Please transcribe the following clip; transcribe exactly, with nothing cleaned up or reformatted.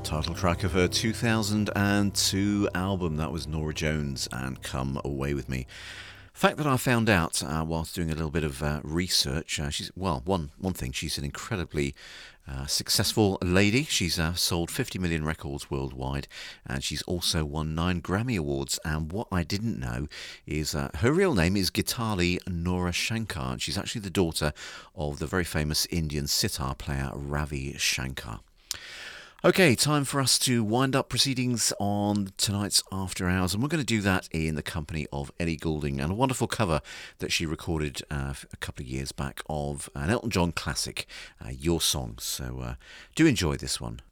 Title track of her two thousand two album. That was Norah Jones and Come Away With Me. Fact that I found out uh, whilst doing a little bit of uh, research, uh, she's well, one one thing, she's an incredibly uh, successful lady. She's uh, sold fifty million records worldwide, and she's also won nine Grammy Awards. And what I didn't know is uh, her real name is Gitali Nora Shankar, and she's actually the daughter of the very famous Indian sitar player Ravi Shankar. Okay, time for us to wind up proceedings on tonight's After Hours, and we're going to do that in the company of Ellie Goulding and a wonderful cover that she recorded uh, a couple of years back of an Elton John classic, uh, Your Song. So uh, do enjoy this one.